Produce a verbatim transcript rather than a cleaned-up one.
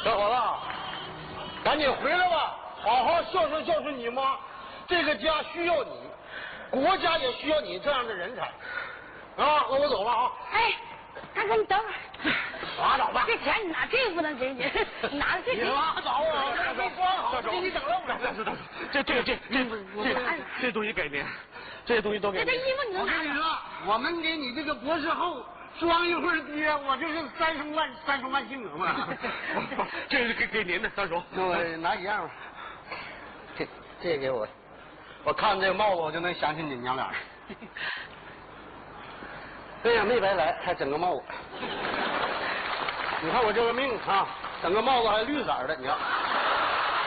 小伙子，赶紧回来吧，好好孝顺孝顺你妈。这个家需要你，国家也需要你这样的人才。啊，那我走了啊。 哎，大哥，你等会儿。 拉倒吧， 这钱你拿这个不能给你，你拿着这个。 你拉倒啊！这都装好，给你整漏了。 大叔大叔，这这这这这这东西给您，这些东西都给您。 这这衣服你能拿着？ 我跟你说，我们给你这个博士后装一会儿爹，我就是三生万三生万幸啊！ 这是给给您的，大叔。 那我拿几样吧。这这给我，我看这个帽子我就能想起你娘俩。哎呀，没白来，还整个帽子。你看我这个命啊，整个帽子还绿色的，你看。